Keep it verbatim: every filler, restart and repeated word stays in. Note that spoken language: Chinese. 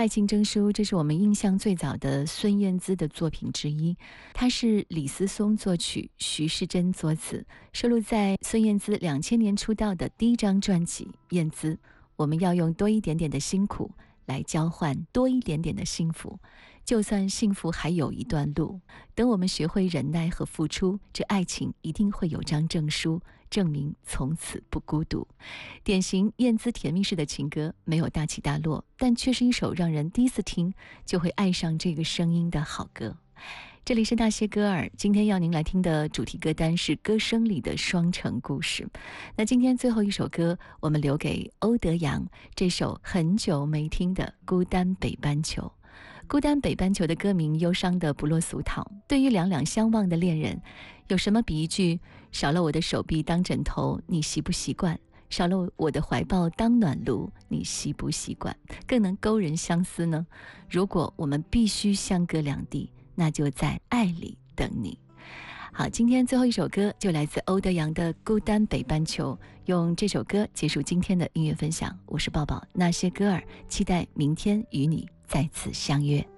爱情证书》这是我们印象最早的孙燕姿的作品之一，它是李思松作曲，徐世珍作词，收录在孙燕姿两千年出道的第一张专辑《燕姿》。我们要用多一点点的辛苦来交换多一点点的幸福，就算幸福还有一段路，等我们学会忍耐和付出，这爱情一定会有张证书，证明从此不孤独。典型燕姿甜蜜式的情歌，没有大起大落，但却是一首让人第一次听就会爱上这个声音的好歌。这里是那些歌儿，今天要您来听的主题歌单是歌声里的双城故事。那今天最后一首歌，我们留给欧德阳，这首很久没听的《孤单北半球》。孤单北半球的歌名忧伤的不落俗套，对于两两相望的恋人，有什么比一句少了我的手臂当枕头，你习不习惯？少了我的怀抱当暖炉，你习不习惯？更能勾人相思呢？如果我们必须相隔两地，那就在爱里等你。好，今天最后一首歌就来自欧德阳的《孤单北半球》，用这首歌结束今天的音乐分享。我是抱抱，那些歌儿，期待明天与你再次相约。